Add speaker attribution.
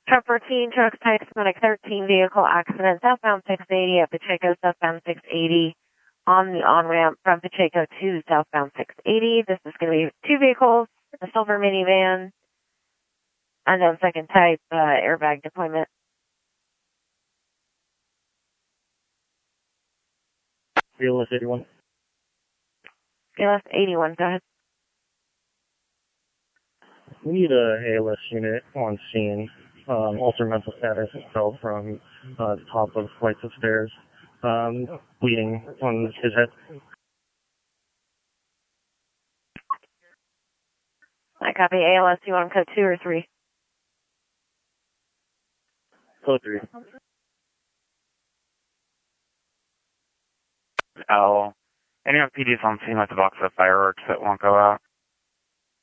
Speaker 1: Truck 14, truck type Sonic 13, vehicle accident, southbound 680 at Pacheco, southbound 680 on the on-ramp from Pacheco to southbound 680. This is going to be two vehicles, a silver minivan, unknown second type, airbag deployment.
Speaker 2: BLS 81.
Speaker 1: BLS 81, go ahead.
Speaker 2: We need a ALS unit on scene. Altered mental status fell from the top of flights of stairs. Bleeding on his head.
Speaker 1: I copy. ALS, you want code 2 or 3?
Speaker 2: Code 3.
Speaker 3: L. Any PDs on scene with the box of fireworks that won't go out?